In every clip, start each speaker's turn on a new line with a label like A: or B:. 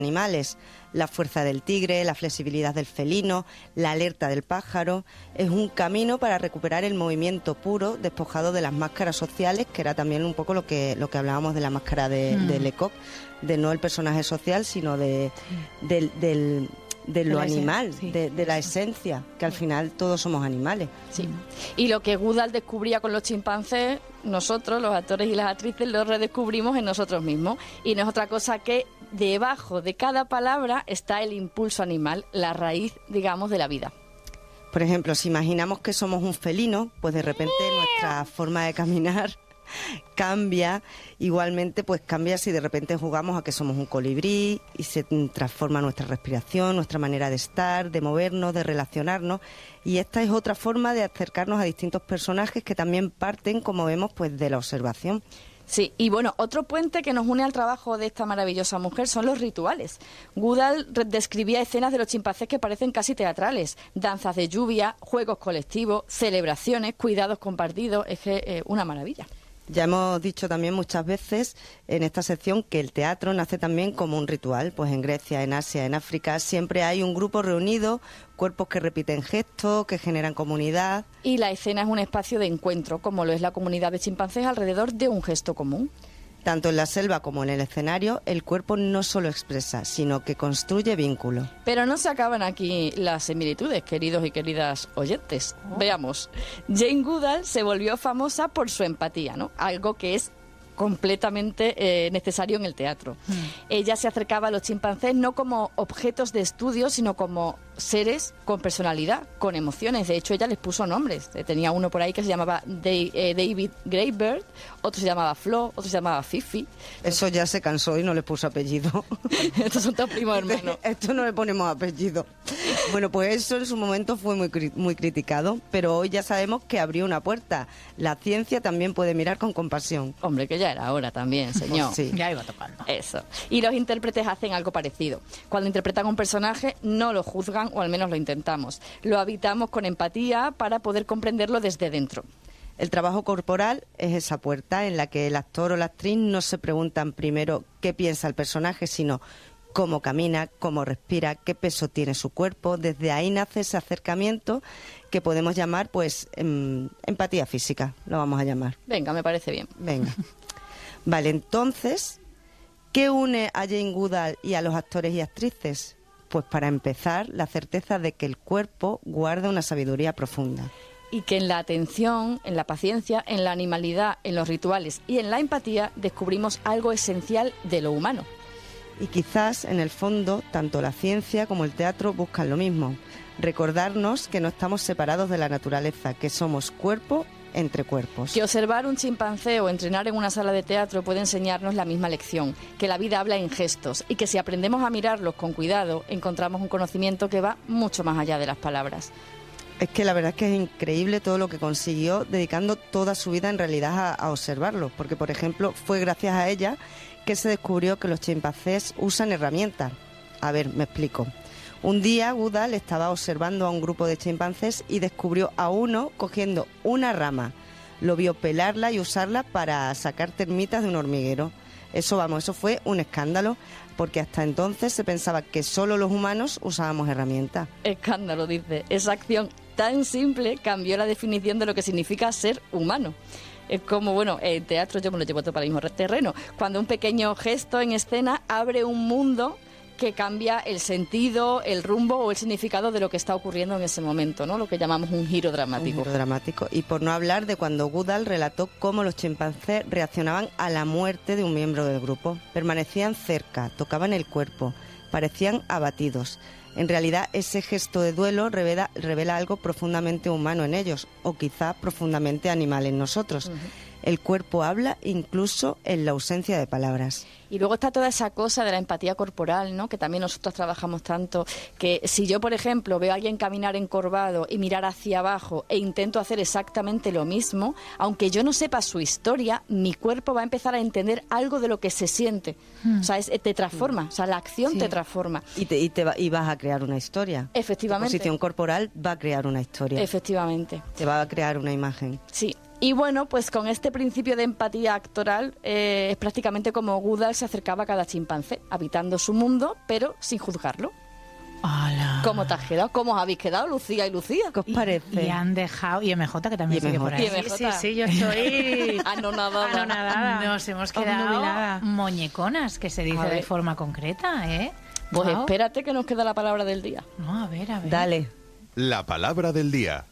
A: animales, la fuerza del tigre, la flexibilidad del felino, la alerta del pájaro. Es un camino para recuperar el movimiento puro, despojado de las máscaras sociales, que era también un poco lo que hablábamos de la máscara de Lecoq, de no el personaje social, sino de lo animal,
B: sí,
A: de la esencia, que al final todos somos animales.
B: Sí. Y lo que Goodall descubría con los chimpancés, nosotros, los actores y las actrices, lo redescubrimos en nosotros mismos. Y no es otra cosa que debajo de cada palabra está el impulso animal, la raíz, digamos, de la vida.
A: Por ejemplo, si imaginamos que somos un felino, pues de repente nuestra forma de caminar cambia. Igualmente, pues cambia si de repente jugamos a que somos un colibrí y se transforma nuestra respiración, nuestra manera de estar, de movernos, de relacionarnos. Y esta es otra forma de acercarnos a distintos personajes que también parten, como vemos, pues de la observación.
B: Sí, y bueno, otro puente que nos une al trabajo de esta maravillosa mujer son los rituales. Goodall describía escenas de los chimpancés que parecen casi teatrales, danzas de lluvia, juegos colectivos, celebraciones, cuidados compartidos, es que una maravilla.
A: Ya hemos dicho también muchas veces en esta sección que el teatro nace también como un ritual. Pues en Grecia, en Asia, en África siempre hay un grupo reunido, cuerpos que repiten gestos, que generan comunidad.
B: Y la escena es un espacio de encuentro, como lo es la comunidad de chimpancés alrededor de un gesto común.
A: Tanto en la selva como en el escenario, el cuerpo no solo expresa, sino que construye vínculos.
B: Pero no se acaban aquí las similitudes, queridos y queridas oyentes. Veamos, Jane Goodall se volvió famosa por su empatía, ¿no? Algo que es completamente necesario en el teatro. Ella se acercaba a los chimpancés no como objetos de estudio, sino como seres con personalidad, con emociones. De hecho, ella les puso nombres. Tenía uno por ahí que se llamaba David Greybird, otro se llamaba Flo, otro se llamaba Fifi.
A: Eso ya se cansó y no le puso apellido.
B: Estos son todos primos hermanos.
A: Esto no le ponemos apellido. Bueno, pues eso en su momento fue muy criticado, pero hoy ya sabemos que abrió una puerta. La ciencia también puede mirar con compasión.
B: Hombre, que ya era hora también, señor.
A: Pues sí.
C: Ya iba tocando.
B: Eso. Y los intérpretes hacen algo parecido. Cuando interpretan un personaje, no lo juzgan, o al menos lo intentamos. Lo habitamos con empatía para poder comprenderlo desde dentro.
A: El trabajo corporal es esa puerta en la que el actor o la actriz no se preguntan primero qué piensa el personaje, sino cómo camina, cómo respira, qué peso tiene su cuerpo. Desde ahí nace ese acercamiento que podemos llamar, pues, empatía física, lo vamos a llamar.
B: Venga, me parece bien.
A: Venga. Vale, entonces, ¿qué une a Jane Goodall y a los actores y actrices? Pues para empezar, la certeza de que el cuerpo guarda una sabiduría profunda.
B: Y que en la atención, en la paciencia, en la animalidad, en los rituales y en la empatía descubrimos algo esencial de lo humano.
A: Y quizás, en el fondo, tanto la ciencia como el teatro buscan lo mismo. Recordarnos que no estamos separados de la naturaleza, que somos cuerpo entre cuerpos.
B: Que observar un chimpancé o entrenar en una sala de teatro puede enseñarnos la misma lección, que la vida habla en gestos y que si aprendemos a mirarlos con cuidado, encontramos un conocimiento que va mucho más allá de las palabras.
A: Es que la verdad es que es increíble todo lo que consiguió dedicando toda su vida en realidad a observarlos, porque por ejemplo fue gracias a ella que se descubrió que los chimpancés usan herramientas. A ver, me explico. Un día Goodall estaba observando a un grupo de chimpancés y descubrió a uno cogiendo una rama. Lo vio pelarla y usarla para sacar termitas de un hormiguero. Eso fue un escándalo, porque hasta entonces se pensaba que solo los humanos usábamos herramientas.
B: Escándalo, dice. Esa acción tan simple cambió la definición de lo que significa ser humano. Es como, bueno, en teatro yo me lo llevo todo para el mismo terreno. Cuando un pequeño gesto en escena abre un mundo que cambia el sentido, el rumbo o el significado de lo que está ocurriendo en ese momento, ¿no? Lo que llamamos un giro dramático.
A: Un giro dramático. Y por no hablar de cuando Goodall relató cómo los chimpancés reaccionaban a la muerte de un miembro del grupo. Permanecían cerca, tocaban el cuerpo, parecían abatidos. En realidad, ese gesto de duelo revela algo profundamente humano en ellos, o quizá profundamente animal en nosotros. Uh-huh. El cuerpo habla incluso en la ausencia de palabras.
B: Y luego está toda esa cosa de la empatía corporal, ¿no? Que también nosotros trabajamos tanto, que si yo, por ejemplo, veo a alguien caminar encorvado y mirar hacia abajo e intento hacer exactamente lo mismo, aunque yo no sepa su historia, mi cuerpo va a empezar a entender algo de lo que se siente. O sea, te transforma, o sea, la acción te transforma.
A: Y vas a crear una historia.
B: Efectivamente.
A: Tu posición corporal va a crear una historia.
B: Efectivamente.
A: Te va a crear una imagen.
B: Sí. Y bueno, pues con este principio de empatía actoral es prácticamente como Goodall se acercaba a cada chimpancé, habitando su mundo, pero sin juzgarlo.
C: ¡Hala!
B: ¿Cómo te has quedado? ¿Cómo os habéis quedado, Lucía y Lucía?
A: ¿Qué os parece?
C: Y han dejado... Y MJ, que también sigue por ahí.
B: Y MJ.
D: Sí, yo estoy
B: Anonadada.
C: Nos hemos quedado
D: Obnubilada.
C: moñeconas, que se dice
B: A ver.
C: de forma concreta, ¿eh?
B: Pues
C: Guau.
B: espérate que nos queda la palabra del día.
C: No, a ver.
A: Dale.
E: La palabra del día.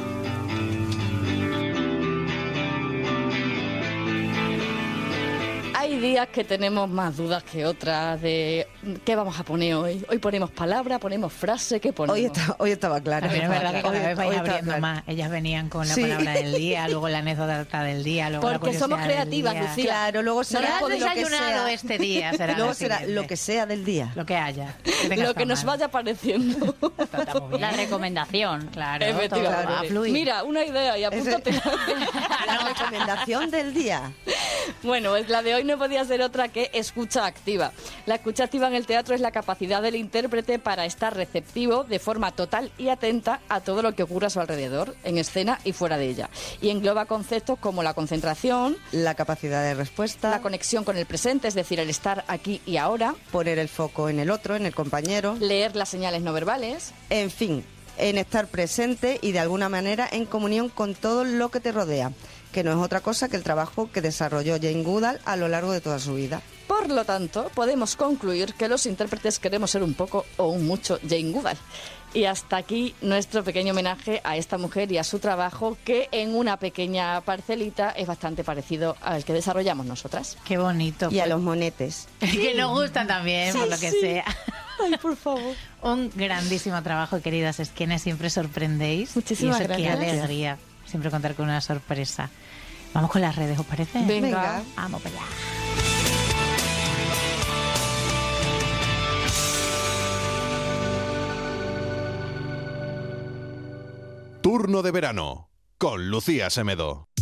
B: Hay días que tenemos más dudas que otras de qué vamos a poner hoy. Hoy ponemos palabra, ponemos frase, ¿qué ponemos?
A: Hoy estaba clara.
C: También es verdad que cada vez vais
A: Hoy estaba
C: abriendo
A: clara.
C: más. Ellas venían con la
A: Sí.
C: palabra del día, luego la anécdota del día, luego la
B: Porque somos
C: curiosidad del
B: creativas,
C: día.
B: Lucía.
A: Claro, luego
C: No
A: será
C: has
A: lo que
C: desayunado
A: sea.
C: este día, será
A: Luego
C: la
A: será
C: siguiente.
A: lo que sea del día.
C: Lo que haya.
B: Lo que nos vaya apareciendo.
C: Está muy bien.
D: La recomendación.
C: Claro,
B: Efectivamente.
C: todo va a fluir.
B: Mira, una idea y apúntate.
A: La recomendación del día.
B: Bueno, pues la de hoy no podía ser otra que escucha activa. La escucha activa en el teatro es la capacidad del intérprete para estar receptivo de forma total y atenta a todo lo que ocurre a su alrededor, en escena y fuera de ella. Y engloba conceptos como la concentración,
A: La capacidad de respuesta,
B: la conexión con el presente, es decir, el estar aquí y ahora,
A: poner el foco en el otro, en el compañero,
B: leer las señales no verbales,
A: en fin, en estar presente y de alguna manera en comunión con todo lo que te rodea, que no es otra cosa que el trabajo que desarrolló Jane Goodall a lo largo de toda su vida.
B: Por lo tanto, podemos concluir que los intérpretes queremos ser un poco o un mucho Jane Goodall. Y hasta aquí nuestro pequeño homenaje a esta mujer y a su trabajo, que en una pequeña parcelita es bastante parecido al que desarrollamos nosotras.
C: Qué bonito.
A: Y a los monetes.
C: Que nos gustan también, por lo que sea.
B: Ay, por favor.
C: Un grandísimo trabajo, queridas esquines, siempre sorprendéis.
B: Muchísimas
C: y eso,
B: gracias.
C: Qué alegría siempre contar con una sorpresa. Vamos con las redes, ¿os parece?
B: Venga.
C: Vamos para allá.
E: Turno de verano con Lucía Semedo.